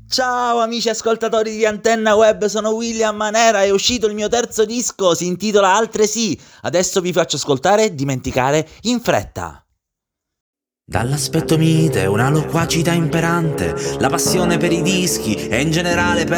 Ciao amici ascoltatori di Antenna Web, sono William Manera, è uscito il mio terzo disco, si intitola Altresì. Adesso vi faccio ascoltare Dimenticare in fretta. Dall'aspetto mite, una loquacità imperante, la passione per i dischi e in generale per